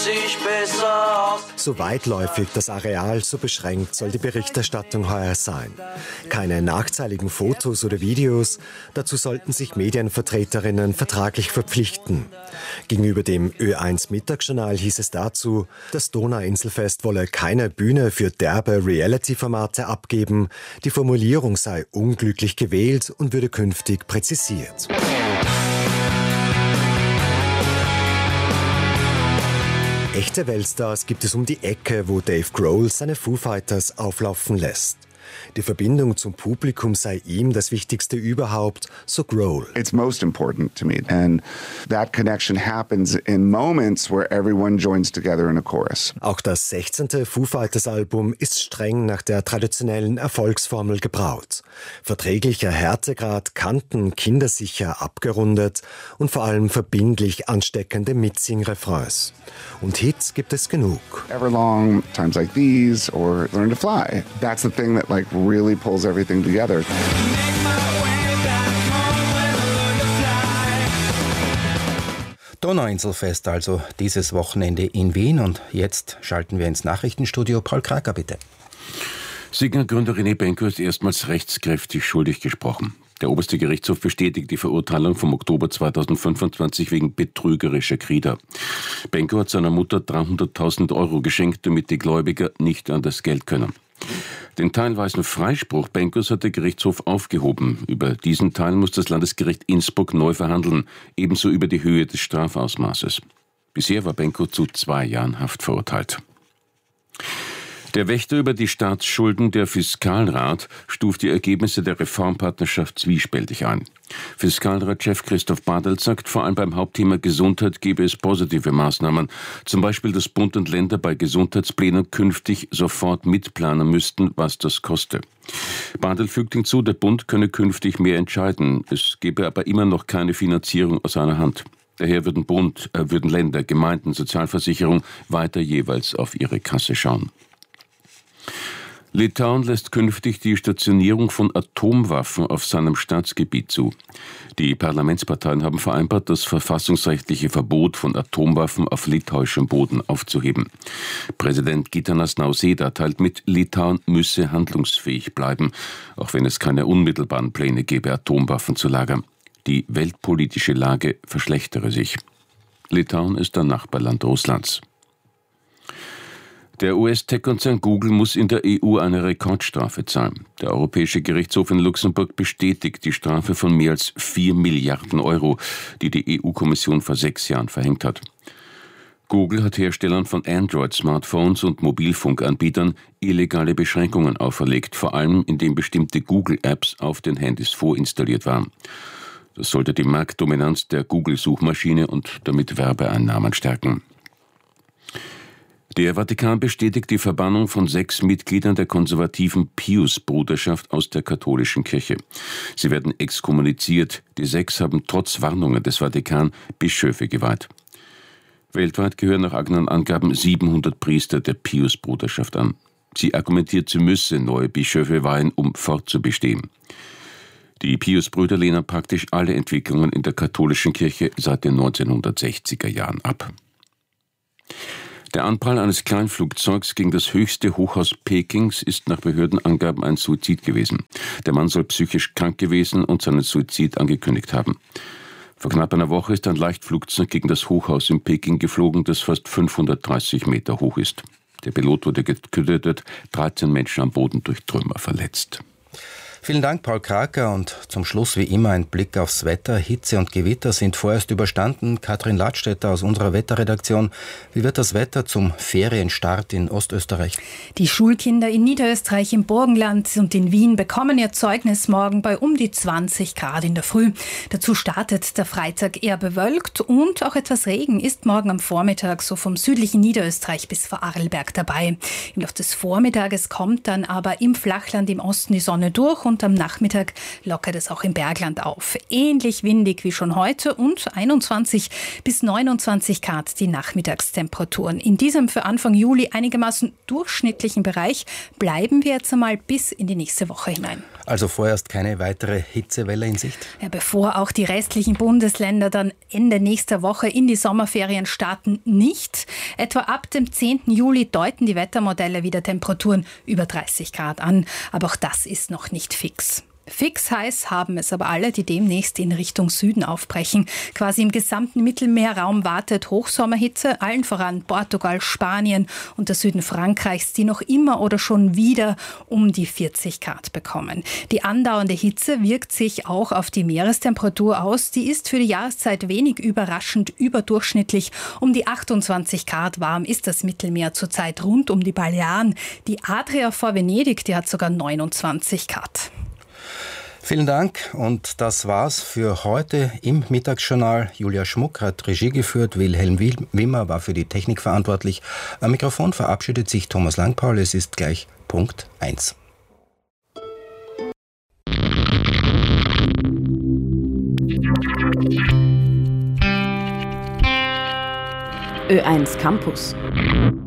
sich besser aus. So weitläufig das Areal, so beschränkt soll die Berichterstattung heuer sein. Keine nachteiligen Fotos oder Videos, dazu sollten sich Medienvertreterinnen vertraglich verpflichten. Gegenüber dem Ö1 Mittagsjournal hieß es dazu, das Donauinselfest wolle keine Bühne für derbe Reality-Formate abgeben, die Formulierung sei unglücklich gewählt und würde künftig präzisiert. Echte Weltstars gibt es um die Ecke, wo Dave Grohl seine Foo Fighters auflaufen lässt. Die Verbindung zum Publikum sei ihm das Wichtigste überhaupt, so Grohl. It's most important to me, and that connection happens in moments where everyone joins together in a chorus. Auch das 16. Foo Fighters Album ist streng nach der traditionellen Erfolgsformel gebraut. Verträglicher Härtegrad, Kanten kindersicher abgerundet und vor allem verbindlich ansteckende Mitsing-Refrains. Und Hits gibt es genug. Everlong, Times Like These or Learn to Fly. That's the thing that really pulls everything together. Donauinselfest also dieses Wochenende in Wien und jetzt schalten wir ins Nachrichtenstudio. Paul Kraker, bitte. Signa-Gründer René Benko ist erstmals rechtskräftig schuldig gesprochen. Der oberste Gerichtshof bestätigt die Verurteilung vom Oktober 2025 wegen betrügerischer Krieder. Benko hat seiner Mutter 300.000 € geschenkt, damit die Gläubiger nicht an das Geld können. Den teilweisen Freispruch Benkos hat der Gerichtshof aufgehoben. Über diesen Teil muss das Landesgericht Innsbruck neu verhandeln, ebenso über die Höhe des Strafausmaßes. Bisher war Benko zu 2 Jahren Haft verurteilt. Der Wächter über die Staatsschulden, der Fiskalrat, stuft die Ergebnisse der Reformpartnerschaft zwiespältig ein. Fiskalratchef Christoph Bartelt sagt, vor allem beim Hauptthema Gesundheit gebe es positive Maßnahmen. Zum Beispiel, dass Bund und Länder bei Gesundheitsplänen künftig sofort mitplanen müssten, was das koste. Bartelt fügt hinzu, der Bund könne künftig mehr entscheiden. Es gebe aber immer noch keine Finanzierung aus einer Hand. Daher würden Länder, Gemeinden, Sozialversicherung weiter jeweils auf ihre Kasse schauen. Litauen lässt künftig die Stationierung von Atomwaffen auf seinem Staatsgebiet zu. Die Parlamentsparteien haben vereinbart, das verfassungsrechtliche Verbot von Atomwaffen auf litauischem Boden aufzuheben. Präsident Gitanas Nausėda teilt mit, Litauen müsse handlungsfähig bleiben, auch wenn es keine unmittelbaren Pläne gäbe, Atomwaffen zu lagern. Die weltpolitische Lage verschlechtere sich. Litauen ist ein Nachbarland Russlands. Der US-Tech-Konzern Google muss in der EU eine Rekordstrafe zahlen. Der Europäische Gerichtshof in Luxemburg bestätigt die Strafe von mehr als 4 Milliarden €, die die EU-Kommission vor 6 Jahren verhängt hat. Google hat Herstellern von Android-Smartphones und Mobilfunkanbietern illegale Beschränkungen auferlegt, vor allem indem bestimmte Google-Apps auf den Handys vorinstalliert waren. Das sollte die Marktdominanz der Google-Suchmaschine und damit Werbeeinnahmen stärken. Der Vatikan bestätigt die Verbannung von 6 Mitgliedern der konservativen Pius-Bruderschaft aus der katholischen Kirche. Sie werden exkommuniziert. Die 6 haben trotz Warnungen des Vatikan Bischöfe geweiht. Weltweit gehören nach eigenen Angaben 700 Priester der Pius-Bruderschaft an. Sie argumentiert, sie müsse neue Bischöfe weihen, um fortzubestehen. Die Pius-Brüder lehnen praktisch alle Entwicklungen in der katholischen Kirche seit den 1960er Jahren ab. Der Anprall eines Kleinflugzeugs gegen das höchste Hochhaus Pekings ist nach Behördenangaben ein Suizid gewesen. Der Mann soll psychisch krank gewesen und seinen Suizid angekündigt haben. Vor knapp einer Woche ist ein Leichtflugzeug gegen das Hochhaus in Peking geflogen, das fast 530 Meter hoch ist. Der Pilot wurde getötet, 13 Menschen am Boden durch Trümmer verletzt. Vielen Dank, Paul Kraker. Und zum Schluss wie immer ein Blick aufs Wetter. Hitze und Gewitter sind vorerst überstanden. Katrin Ladstätter aus unserer Wetterredaktion. Wie wird das Wetter zum Ferienstart in Ostösterreich? Die Schulkinder in Niederösterreich, im Burgenland und in Wien bekommen ihr Zeugnis morgen bei um die 20 Grad in der Früh. Dazu startet der Freitag eher bewölkt und auch etwas Regen ist morgen am Vormittag so vom südlichen Niederösterreich bis Vorarlberg dabei. Im Laufe des Vormittages kommt dann aber im Flachland im Osten die Sonne durch und und am Nachmittag lockert es auch im Bergland auf. Ähnlich windig wie schon heute und 21 bis 29 Grad die Nachmittagstemperaturen. In diesem für Anfang Juli einigermaßen durchschnittlichen Bereich bleiben wir jetzt einmal bis in die nächste Woche hinein. Also vorerst keine weitere Hitzewelle in Sicht? Ja, bevor auch die restlichen Bundesländer dann Ende nächster Woche in die Sommerferien starten, nicht. Etwa ab dem 10. Juli deuten die Wettermodelle wieder Temperaturen über 30 Grad an. Aber auch das ist noch nicht fix. Fix heiß haben es aber alle, die demnächst in Richtung Süden aufbrechen. Quasi im gesamten Mittelmeerraum wartet Hochsommerhitze, allen voran Portugal, Spanien und der Süden Frankreichs, die noch immer oder schon wieder um die 40 Grad bekommen. Die andauernde Hitze wirkt sich auch auf die Meerestemperatur aus. Die ist für die Jahreszeit wenig überraschend überdurchschnittlich. Um die 28 Grad warm ist das Mittelmeer zurzeit rund um die Balearen. Die Adria vor Venedig, die hat sogar 29 Grad. Vielen Dank und das war's für heute im Mittagsjournal. Julia Schmuck hat Regie geführt, Wilhelm Wimmer war für die Technik verantwortlich. Am Mikrofon verabschiedet sich Thomas Langpaul. Es ist gleich Punkt 1. Ö1 Campus.